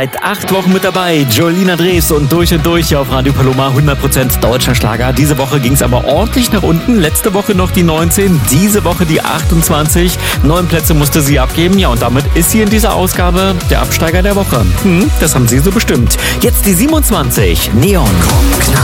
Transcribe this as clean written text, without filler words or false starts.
seit 8 Wochen mit dabei. Jolina Drews und durch auf Radio Paloma 100% deutscher Schlager. Diese Woche ging es aber ordentlich nach unten. Letzte Woche noch die 19, diese Woche die 28. 9 Plätze musste sie abgeben. Ja, und damit ist sie in dieser Ausgabe der Absteiger der Woche. Das haben Sie so bestimmt. Jetzt die 27. Neon.